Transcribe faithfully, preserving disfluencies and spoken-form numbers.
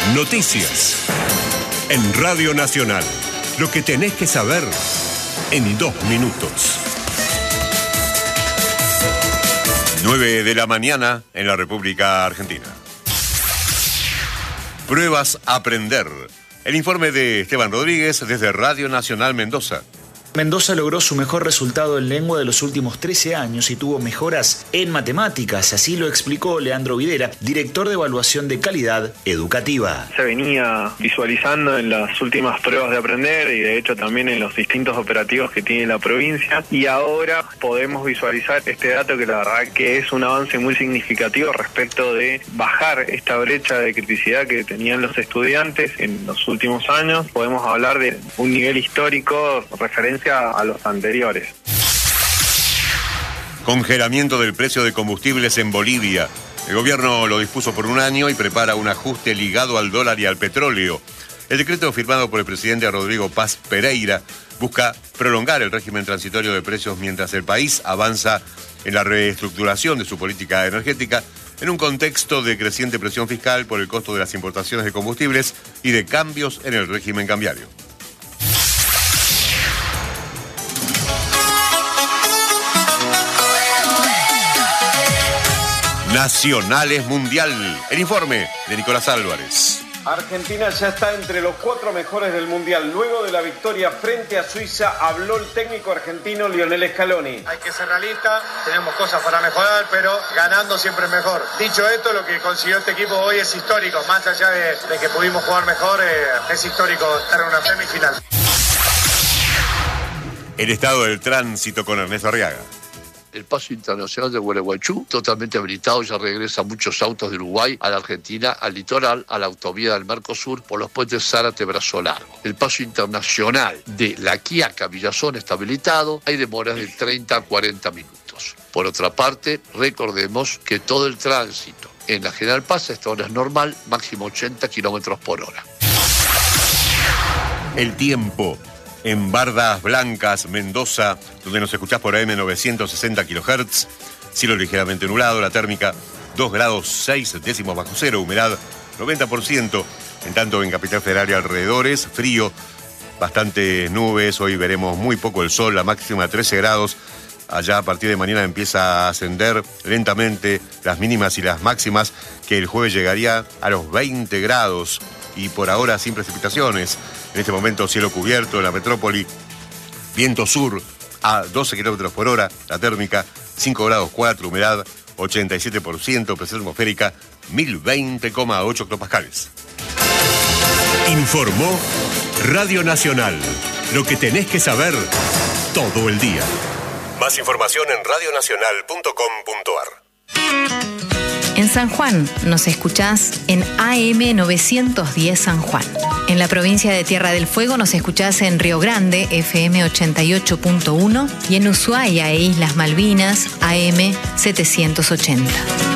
Noticias. En Radio Nacional. Lo que tenés que saber en dos minutos. nueve de la mañana en la República Argentina. Pruebas Aprender. El informe de Esteban Rodríguez desde Radio Nacional Mendoza. Mendoza logró su mejor resultado en lengua de los últimos trece años y tuvo mejoras en matemáticas, así lo explicó Leandro Videra, director de evaluación de calidad educativa. Se venía visualizando en las últimas pruebas de Aprender y de hecho también en los distintos operativos que tiene la provincia, y ahora podemos visualizar este dato que la verdad que es un avance muy significativo respecto de bajar esta brecha de criticidad que tenían los estudiantes en los últimos años. Podemos hablar de un nivel histórico referencia a los anteriores. Congelamiento del precio de combustibles en Bolivia. El gobierno lo dispuso por un año y prepara un ajuste ligado al dólar y al petróleo. El decreto firmado por el presidente Rodrigo Paz Pereira busca prolongar el régimen transitorio de precios mientras el país avanza en la reestructuración de su política energética en un contexto de creciente presión fiscal por el costo de las importaciones de combustibles y de cambios en el régimen cambiario. Nacionales Mundial. El informe de Nicolás Álvarez. Argentina ya está entre los cuatro mejores del Mundial. Luego de la victoria frente a Suiza, habló el técnico argentino Lionel Scaloni. Hay que ser realista, tenemos cosas para mejorar, pero ganando siempre es mejor. Dicho esto, lo que consiguió este equipo hoy es histórico. Más allá de, de que pudimos jugar mejor, eh, es histórico estar en una semifinal. El estado del tránsito con Ernesto Arriaga. El paso internacional de Gualeguaychú, totalmente habilitado, ya regresan muchos autos de Uruguay a la Argentina, al litoral, a la autovía del Mercosur, por los puentes Zárate-Brazo Largo. El paso internacional de La Quiaca, Villazón, está habilitado, hay demoras de treinta a cuarenta minutos. Por otra parte, recordemos que todo el tránsito en la General Paz a esta hora es normal, máximo ochenta kilómetros por hora. El tiempo. En Bardas Blancas, Mendoza, donde nos escuchás por A M novecientos sesenta kilohertz, cielo ligeramente nublado, la térmica dos grados seis décimos bajo cero, humedad noventa por ciento, en tanto en Capital Federal y alrededores, frío, bastantes nubes, hoy veremos muy poco el sol, la máxima trece grados, allá a partir de mañana empieza a ascender lentamente las mínimas y las máximas, que el jueves llegaría a los veinte grados, y por ahora sin precipitaciones. En este momento cielo cubierto en la metrópoli, viento sur a doce kilómetros por hora, la térmica cinco grados cuatro, humedad ochenta y siete por ciento, presión atmosférica mil veinte coma ocho hectopascales. Informó Radio Nacional. Lo que tenés que saber todo el día. Más información en radio nacional punto com punto a r. En San Juan nos escuchás en A M novecientos diez San Juan. En la provincia de Tierra del Fuego nos escuchás en Río Grande, F M ochenta y ocho punto uno, y en Ushuaia e Islas Malvinas, A M setecientos ochenta.